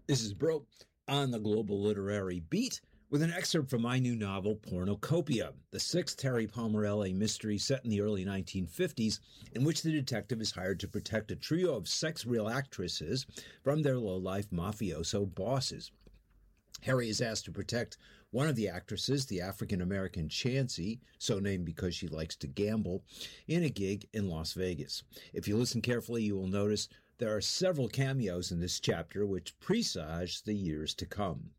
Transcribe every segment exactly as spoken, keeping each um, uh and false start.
This is Bro on the Global Literary Beat with an excerpt from my new novel, Pornocopia, the sixth Harry Palmer L A mystery set in the early nineteen fifties, in which the detective is hired to protect a trio of sex-real actresses from their low-life mafioso bosses. Harry is asked to protect one of the actresses, the African-American Chansey, so named because she likes to gamble, in a gig in Las Vegas. If you listen carefully, you will notice there are several cameos in this chapter which presage the years to come.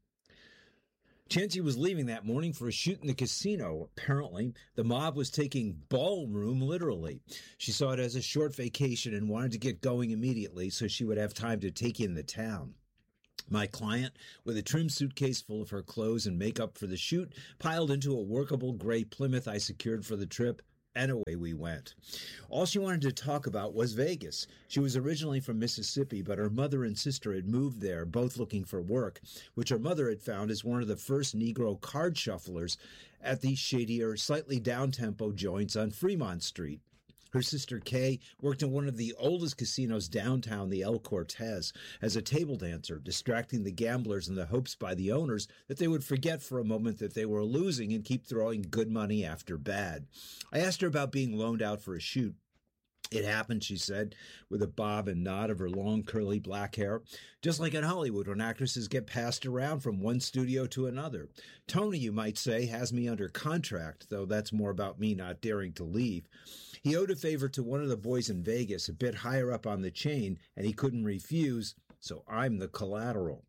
Chansey was leaving that morning for a shoot in the casino. Apparently, the mob was taking ballroom literally. She saw it as a short vacation and wanted to get going immediately so she would have time to take in the town. My client, with a trim suitcase full of her clothes and makeup for the shoot, piled into a workable gray Plymouth I secured for the trip, and away we went. All she wanted to talk about was Vegas. She was originally from Mississippi, but her mother and sister had moved there, both looking for work, which her mother had found as one of the first Negro card shufflers at the shadier, slightly down-tempo joints on Fremont Street. Her sister Kay worked in one of the oldest casinos downtown, the El Cortez, as a table dancer, distracting the gamblers in the hopes by the owners that they would forget for a moment that they were losing and keep throwing good money after bad. I asked her about being loaned out for a shoot. It happened, she said, with a bob and nod of her long, curly black hair, just like in Hollywood when actresses get passed around from one studio to another. Tony, you might say, has me under contract, though that's more about me not daring to leave. He owed a favor to one of the boys in Vegas, a bit higher up on the chain, and he couldn't refuse, so I'm the collateral.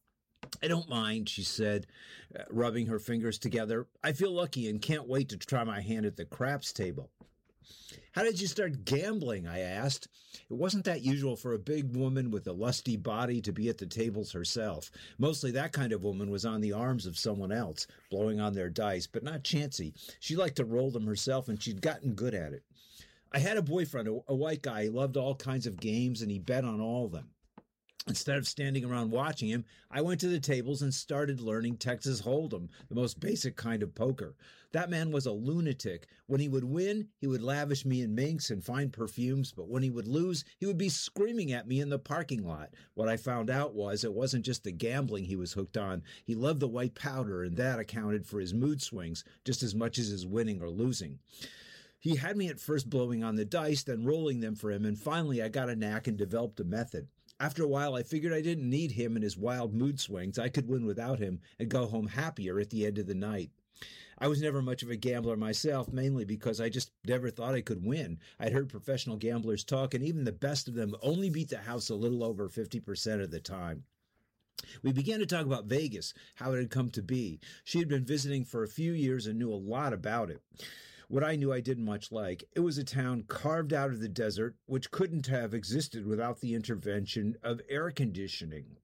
I don't mind, she said, uh, rubbing her fingers together. I feel lucky and can't wait to try my hand at the craps table. How did you start gambling? I asked. It wasn't that usual for a big woman with a lusty body to be at the tables herself. Mostly that kind of woman was on the arms of someone else, blowing on their dice, but not Chansey. She liked to roll them herself, and she'd gotten good at it. I had a boyfriend, a, a white guy. He loved all kinds of games, and he bet on all of them. Instead of standing around watching him, I went to the tables and started learning Texas Hold'em, the most basic kind of poker. That man was a lunatic. When he would win, he would lavish me in minks and fine perfumes, but when he would lose, he would be screaming at me in the parking lot. What I found out was it wasn't just the gambling he was hooked on. He loved the white powder, and that accounted for his mood swings just as much as his winning or losing. He had me at first blowing on the dice, then rolling them for him, and finally I got a knack and developed a method. After a while, I figured I didn't need him and his wild mood swings. I could win without him and go home happier at the end of the night. I was never much of a gambler myself, mainly because I just never thought I could win. I'd heard professional gamblers talk, and even the best of them only beat the house a little over fifty percent of the time. We began to talk about Vegas, how it had come to be. She had been visiting for a few years and knew a lot about it. What I knew I didn't much like. It was a town carved out of the desert, which couldn't have existed without the intervention of air conditioning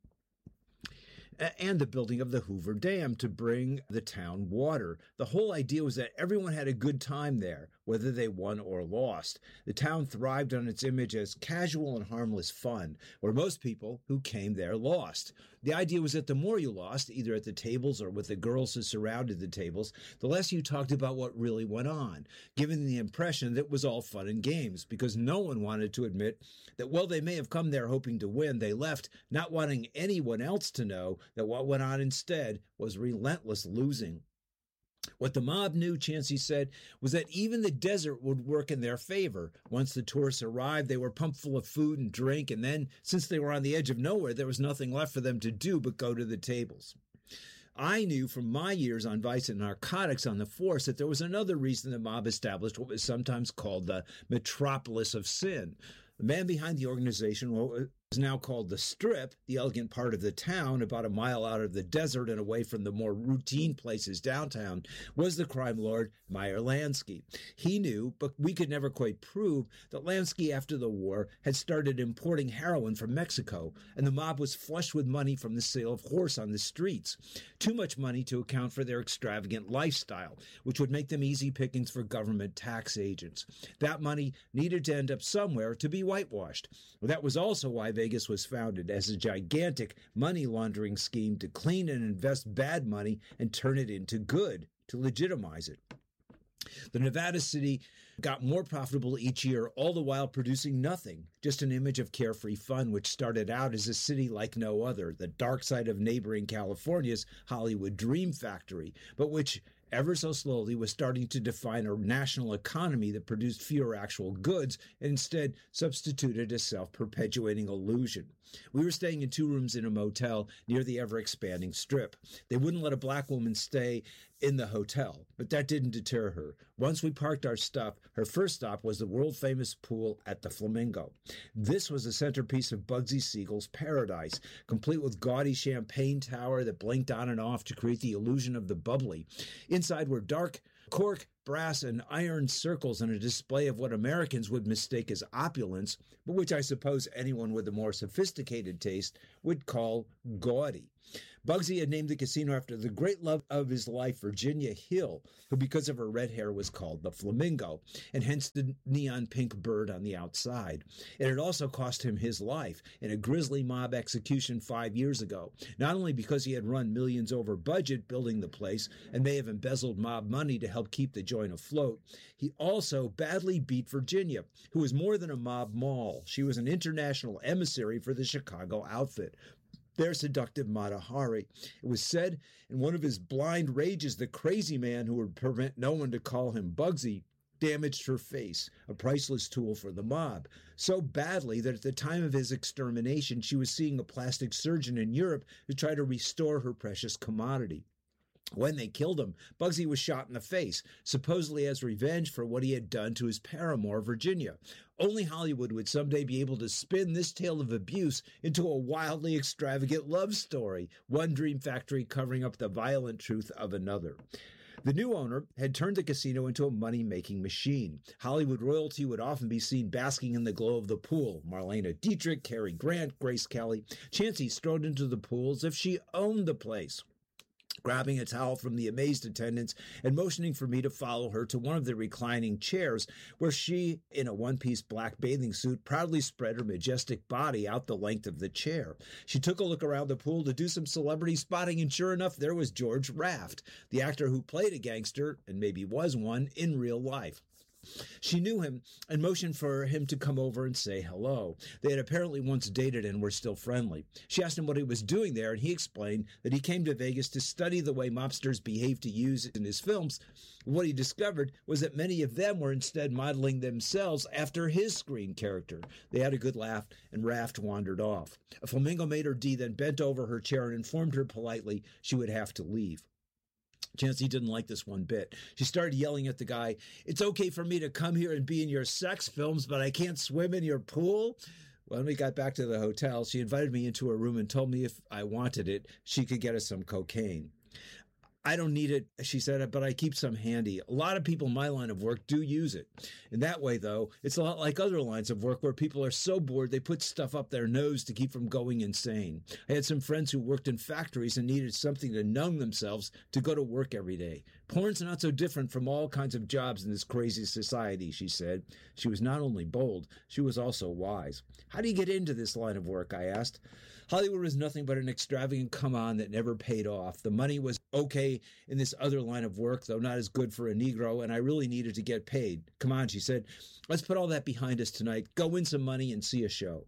and the building of the Hoover Dam to bring the town water. The whole idea was that everyone had a good time there, whether they won or lost. The town thrived on its image as casual and harmless fun, where most people who came there lost. The idea was that the more you lost, either at the tables or with the girls who surrounded the tables, the less you talked about what really went on, giving the impression that it was all fun and games, because no one wanted to admit that while they may have come there hoping to win, they left not wanting anyone else to know that what went on instead was relentless losing. What the mob knew, Chansey said, was that even the desert would work in their favor. Once the tourists arrived, they were pumped full of food and drink, and then, since they were on the edge of nowhere, there was nothing left for them to do but go to the tables. I knew from my years on vice and narcotics on the force that there was another reason the mob established what was sometimes called the metropolis of sin. The man behind the organization was now called the Strip, the elegant part of the town, about a mile out of the desert and away from the more routine places downtown, was the crime lord Meyer Lansky. He knew, but we could never quite prove, that Lansky, after the war, had started importing heroin from Mexico, and the mob was flush with money from the sale of horse on the streets. Too much money to account for their extravagant lifestyle, which would make them easy pickings for government tax agents. That money needed to end up somewhere to be whitewashed. That was also why Vegas was founded, as a gigantic money laundering scheme to clean and invest bad money and turn it into good, to legitimize it. The Nevada city got more profitable each year, all the while producing nothing, just an image of carefree fun, which started out as a city like no other, the dark side of neighboring California's Hollywood dream factory, but which ever so slowly was starting to define a national economy that produced fewer actual goods and instead substituted a self-perpetuating illusion. We were staying in two rooms in a motel near the ever-expanding Strip. They wouldn't let a black woman stay in the hotel, but that didn't deter her. Once we parked our stuff, her first stop was the world-famous pool at the Flamingo. This was the centerpiece of Bugsy Siegel's paradise, complete with gaudy champagne tower that blinked on and off to create the illusion of the bubbly. Inside were dark cork, brass, and iron circles and a display of what Americans would mistake as opulence, but which I suppose anyone with a more sophisticated taste would call gaudy. Bugsy had named the casino after the great love of his life, Virginia Hill, who because of her red hair was called the Flamingo, and hence the neon pink bird on the outside. It had also cost him his life in a grisly mob execution five years ago, not only because he had run millions over budget building the place and may have embezzled mob money to help keep the joint afloat, he also badly beat Virginia, who was more than a mob mall. She was an international emissary for the Chicago outfit, their seductive Mata Hari. It was said in one of his blind rages, the crazy man who would prevent no one to call him Bugsy damaged her face, a priceless tool for the mob, so badly that at the time of his extermination, she was seeing a plastic surgeon in Europe to try to restore her precious commodity. When they killed him, Bugsy was shot in the face, supposedly as revenge for what he had done to his paramour, Virginia. Only Hollywood would someday be able to spin this tale of abuse into a wildly extravagant love story, one dream factory covering up the violent truth of another. The new owner had turned the casino into a money-making machine. Hollywood royalty would often be seen basking in the glow of the pool. Marlena Dietrich, Cary Grant, Grace Kelly. Chansey strode into the pool as if she owned the place, grabbing a towel from the amazed attendants and motioning for me to follow her to one of the reclining chairs where she, in a one-piece black bathing suit, proudly spread her majestic body out the length of the chair. She took a look around the pool to do some celebrity spotting, and sure enough, there was George Raft, the actor who played a gangster, and maybe was one, in real life. She knew him and motioned for him to come over and say hello. They had apparently once dated and were still friendly. She asked him what he was doing there, and he explained that he came to Vegas to study the way mobsters behave to use in his films. What he discovered was that many of them were instead modeling themselves after his screen character. They had a good laugh, and Raft wandered off. A flamingo maitre d' then bent over her chair and informed her politely she would have to leave. Chansey didn't like this one bit. She started yelling at the guy, "It's okay for me to come here and be in your sex films, but I can't swim in your pool?" When we got back to the hotel, she invited me into her room and told me if I wanted it, she could get us some cocaine. "I don't need it," she said, "but I keep some handy. A lot of people in my line of work do use it. In that way, though, it's a lot like other lines of work where people are so bored they put stuff up their nose to keep from going insane. I had some friends who worked in factories and needed something to numb themselves to go to work every day. Porn's not so different from all kinds of jobs in this crazy society," she said. She was not only bold, she was also wise. "How do you get into this line of work?" I asked. Hollywood was nothing but an extravagant come-on that never paid off. The money was okay in this other line of work, though not as good for a Negro, and I really needed to get paid. "Come on," she said. "Let's put all that behind us tonight. Go win some money and see a show."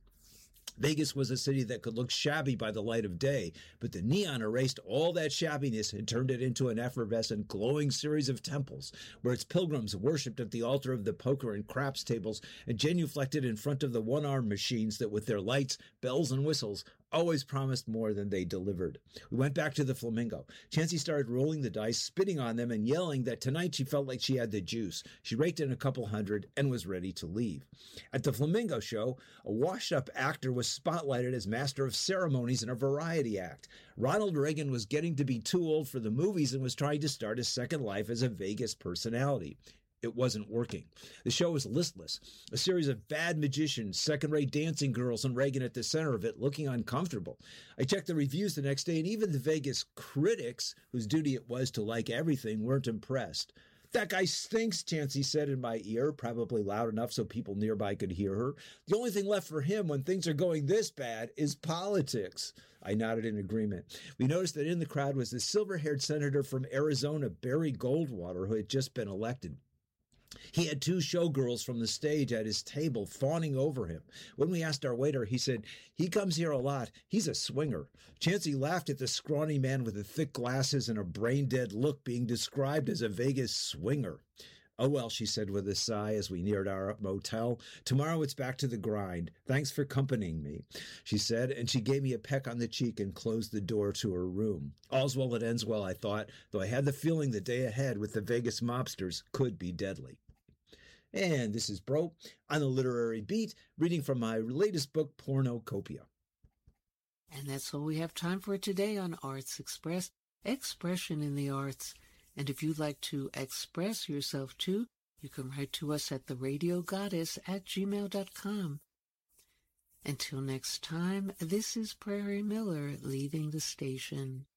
Vegas was a city that could look shabby by the light of day, but the neon erased all that shabbiness and turned it into an effervescent, glowing series of temples, where its pilgrims worshipped at the altar of the poker and craps tables and genuflected in front of the one-armed machines that, with their lights, bells, and whistles, always promised more than they delivered. We went back to the Flamingo. Chansey started rolling the dice, spitting on them, and yelling that tonight she felt like she had the juice. She raked in a couple hundred and was ready to leave. At the Flamingo show, a washed-up actor was spotlighted as master of ceremonies in a variety act. Ronald Reagan was getting to be too old for the movies and was trying to start a second life as a Vegas personality. It wasn't working. The show was listless. A series of bad magicians, second-rate dancing girls, and Reagan at the center of it, looking uncomfortable. I checked the reviews the next day, and even the Vegas critics, whose duty it was to like everything, weren't impressed. "That guy stinks," Chansey said in my ear, probably loud enough so people nearby could hear her. "The only thing left for him when things are going this bad is politics." I nodded in agreement. We noticed that in the crowd was the silver-haired senator from Arizona, Barry Goldwater, who had just been elected. He had two showgirls from the stage at his table fawning over him. When we asked our waiter, he said, he comes here a lot. He's a swinger. Chansey laughed at the scrawny man with the thick glasses and a brain-dead look being described as a Vegas swinger. Oh, well, she said with a sigh as we neared our motel. Tomorrow it's back to the grind. Thanks for accompanying me, she said, and she gave me a peck on the cheek and closed the door to her room. All's well that ends well, I thought, though I had the feeling the day ahead with the Vegas mobsters could be deadly. And this is Bro on the Literary Beat, reading from my latest book, Pornocopia. And that's all we have time for today on Arts Express, Expression in the Arts. And if you'd like to express yourself too, you can write to us at the radio goddess at gmail dot com. Until next time, this is Prairie Miller leaving the station.